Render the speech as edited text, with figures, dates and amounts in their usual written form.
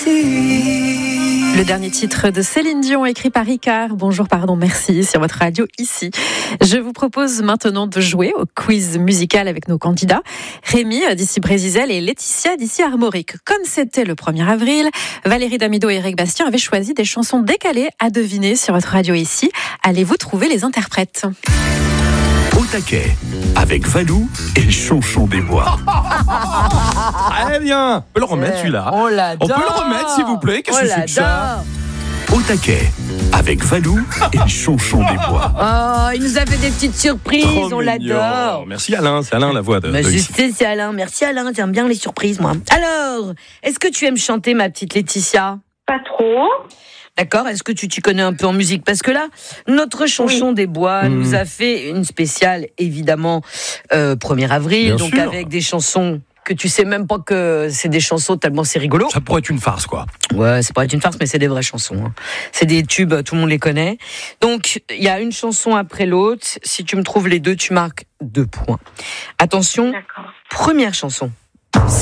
ici. Le dernier titre de Céline Dion, écrit par Ricard. Bonjour, pardon, merci, sur votre radio ici. Je vous propose maintenant de jouer au quiz musical avec nos candidats. Rémi, d'ici Brésisel, et Laetitia, d'ici Armorique. Comme c'était le 1er avril, Valérie Damido et Eric Bastien avaient choisi des chansons décalées à deviner sur votre radio ici. Allez-vous trouver les interprètes ? Au taquet, avec Valou et Chonchon des Bois. Très bien. On peut le remettre celui-là. On l'adore. On peut le remettre s'il vous plaît. Qu'est-ce que c'est que ça ? Au taquet, avec Valou et Chonchon des Bois. Oh, il nous a fait des petites surprises, Trop on mignon. l'adore. Merci Alain, c'est Alain la voix de Je ici. sais, c'est Alain. Merci Alain, j'aime bien les surprises, moi. Alors, est-ce que tu aimes chanter, ma petite Laetitia ? Pas trop. D'accord, est-ce que tu t'y connais un peu en musique ? Parce que là, notre Chonchon des Bois nous a fait une spéciale, évidemment, 1er avril, Bien donc sûr. avec des chansons que tu sais même pas que c'est des chansons tellement c'est rigolo. Ça pourrait être une farce quoi. Ouais, c'est pas être une farce, mais c'est des vraies chansons. Hein. C'est des tubes, tout le monde les connaît. Donc, il y a une chanson après l'autre. Si tu me trouves les deux, tu marques 2 points. Attention, D'accord. première chanson.